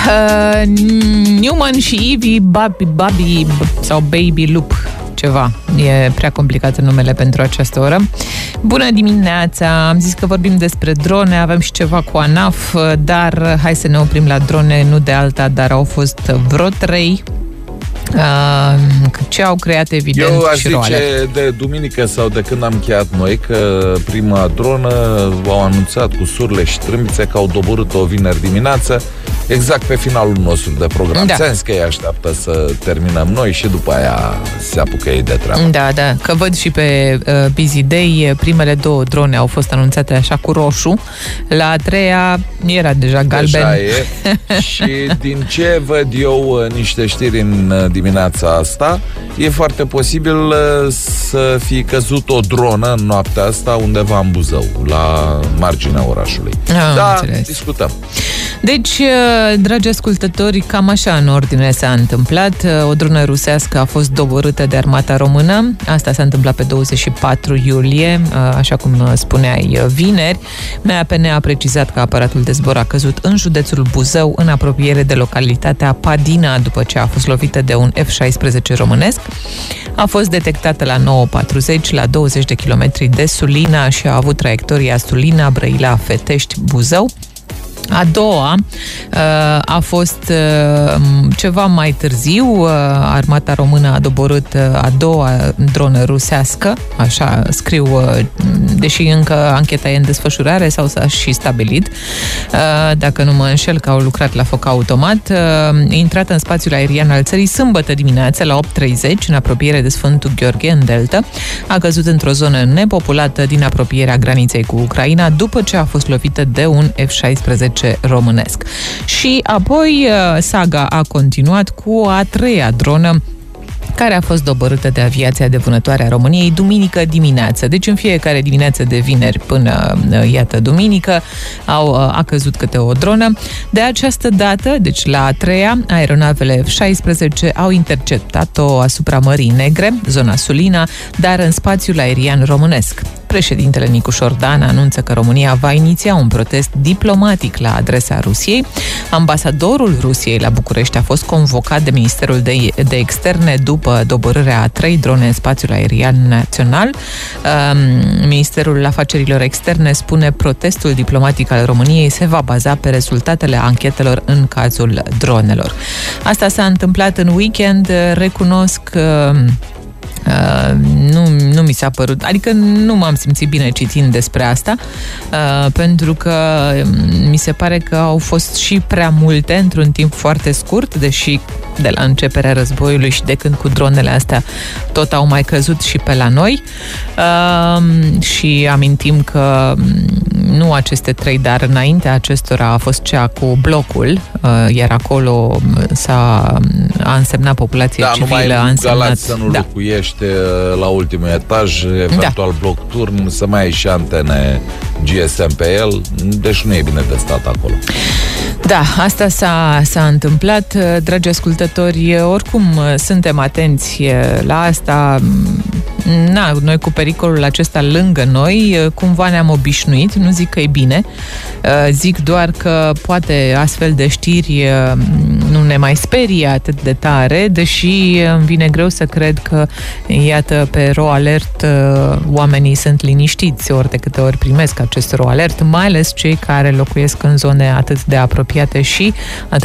Newman și Ivy Baby sau Baby Loop, ceva. E prea complicat numele pentru această oră. Bună dimineața! Am zis că vorbim despre drone, avem și ceva cu ANAF, dar hai să ne oprim la drone, nu de alta, dar au fost vreo 3 ce au creat evident eu aș și roale. zice de duminică sau de când am încheiat noi că prima dronă au anunțat cu surle și trâmbițe că au doborât-o vineri dimineață, exact pe finalul nostru de program. Da. Ți-am zis că ei așteaptă să terminăm noi și după aia se apucă ei de treabă. Da, că văd și pe Busy Day primele 2 drone au fost anunțate așa cu roșu, la a 3-a era deja galben. Deja e. Și din ce văd eu niște știri în dimineața asta, e foarte posibil să fi căzut o dronă în noaptea asta undeva în Buzău, la marginea orașului. Discutăm. Deci, dragi ascultători, cam așa în ordine s-a întâmplat. O dronă rusească a fost doborâtă de armata română. Asta s-a întâmplat pe 24 iulie, așa cum spuneai, vineri. MAPN a precizat că aparatul de zbor a căzut în județul Buzău, în apropiere de localitatea Padina, după ce a fost lovită de un F-16 românesc. A fost detectată la 9:40, la 20 de kilometri de Sulina și a avut traiectoria Sulina, Brăila, Fetești, Buzău. A doua a fost ceva mai târziu. Armata română a doborât a doua dronă rusească, așa scriu, deși încă ancheta e în desfășurare sau s-a și stabilit, dacă nu mă înșel, că au lucrat la foc automat. Intrată în spațiul aerian al țării sâmbătă dimineață la 8:30, în apropiere de Sfântul Gheorghe, în Delta. A căzut într-o zonă nepopulată din apropierea graniței cu Ucraina, după ce a fost lovită de un F-16 românesc. Și apoi saga a continuat cu a 3-a dronă, care a fost doborâtă de Aviația de Vânătoare a României duminică dimineață. Deci în fiecare dimineață de vineri până, iată, duminică, a căzut câte o dronă. De această dată, deci la a 3-a, aeronavele F-16 au interceptat-o asupra Mării Negre, zona Sulina, dar în spațiul aerian românesc. Președintele Nicușor Dan anunță că România va iniția un protest diplomatic la adresa Rusiei. Ambasadorul Rusiei la București a fost convocat de Ministerul de Externe după doborârea a 3 drone în spațiul aerian național. Ministerul Afacerilor Externe spune protestul diplomatic al României se va baza pe rezultatele anchetelor în cazul dronelor. Asta s-a întâmplat în weekend, recunosc că nu mi s-a părut, adică nu m-am simțit bine citind despre asta, pentru că mi se pare că au fost și prea multe într-un timp foarte scurt, deși de la începerea războiului și de când cu dronele astea tot au mai căzut și pe la noi. Și amintim că nu aceste 3, dar înaintea acestora a fost cea cu blocul, iar acolo a însemnat populație civilă, a însemnat... să nu locuiești la ultimul etaj, eventual bloc turn, să mai ai și antene GSM pe el, deci nu e bine de stat acolo. Da, asta s-a întâmplat, dragi ascultători, oricum suntem atenți la asta. Noi cu pericolul acesta lângă noi, cumva ne-am obișnuit, nu zic că e bine, zic doar că poate astfel de știri nu ne mai sperie atât de tare, deși îmi vine greu să cred că, iată, pe RoAlert oamenii sunt liniștiți ori de câte ori primesc acest RoAlert, mai ales cei care locuiesc în zone atât de apropiate și atât